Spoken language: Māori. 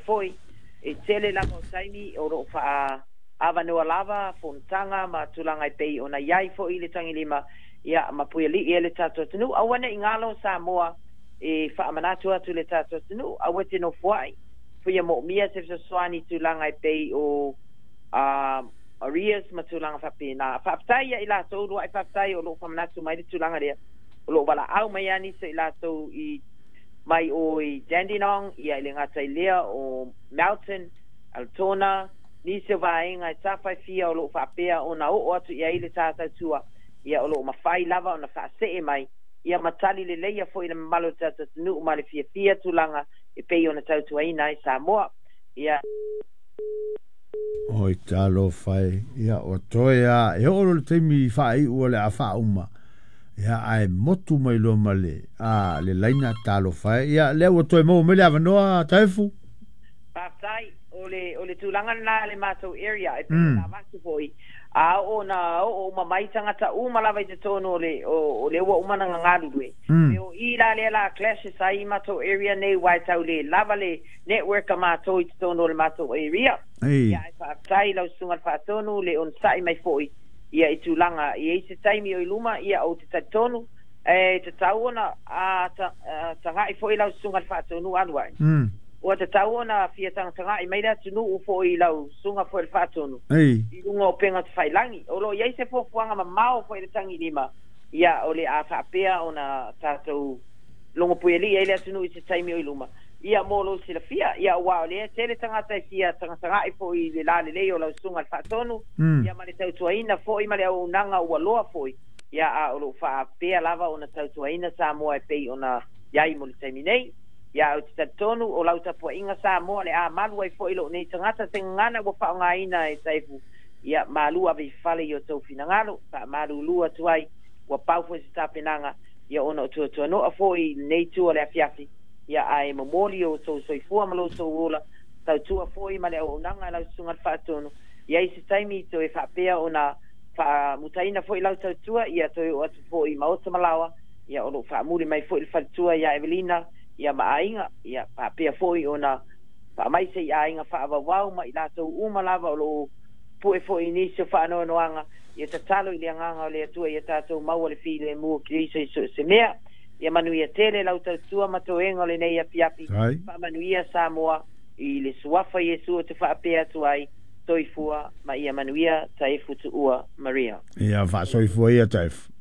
foi e tele la mo taimi o ro fa ava no lava fontanga ma tulanga pe ona yai fo ile tangi lima ia mapui ali ele tato tunu awana ingalo Samoa e fa manatu atu le tato tunu awete no foi foi mo mia se swani tulanga pe o Arias matulanga fa pina fa taia ila so ro ai fa taia o lo fa manatu mai tulanga le o lo bala au mai ani se ila so I mai o I Dandenong ia le ngata lea o Mountain Altona ni se vainga I tafa fia o lo fa pea ona o atu ia ile tata tua ia o lo mafai lava ona fa se mai ia matali le leia fo ile malo tata nu male fia tulanga e pe ona tautua ina I Samoa ia Oi talo fai ia o toia e o le temi fai o le afa uma ia ai motu mai lo male le laina talo fai ia le o toi mo me le avanoa taifu Pasai o le tulanga na le mato area e pe na masu foi a ona o mamai tangata uma lava I te tono o le ua umana ngalu due me o ila le la clash sai mato area nei wai tau le lava le network a mato I te tono le mato area ia e pasai lau sunga fa tono le on sai mai foi ia I tulanga ia I se taimi o iluma ia o te tonu e te tau ona a tanga I foi lau sunga fa tono anwai o te tau ona fia tanga I maira tunu u foi lau sunga foi fa tono I lunga o penga te whailangi o lo iai se fofuanga ma mao foi le tangi lima ia o le a whapea ona tātou longo pueli ia le tunu I se taimi o iluma ia molo sila fia ia wa le tele tangata fia tanga I foi le la le o lau sunga fa tono ia ma le tau tuaina foi ma le o nanga ua loa foi ia a o lo whapea lava ona tau tuaina Samoa e pei ona iai mo le taimi nei ia o te tonu o lauta po inga Samoa le a malu ai fo ilo nei tangata te ngana wa fa nga ina e taifu ia malu ave fale yo tau finangalo fa malu lua tuai wa pau fo se tapenanga ia ono tu no a fo I nei tu le afiafi ia ai momoli o so fu malo so ola tau tu a fo I male o nanga la sunga fa tonu ia I se taimi to e fa pea ona fa mutaina fo I lauta tua ia to o fo I maota malawa ia ono fa muli mai fo I fa tua ia Evelina ia maainga ia papea foi ona pa mai se ainga fa wau mai la so uma lava lo pu foi inicio fa no noanga ia tatalo I le nganga le tua ia tato mau le file mu krise se mea ia manuia tele la tua matoenga le nei apiapi pa manuia Samoa I le suafa Yesu te fa apea tuai toifua ma ia manuia taifu tu ua Maria ia fa soifua ia taifu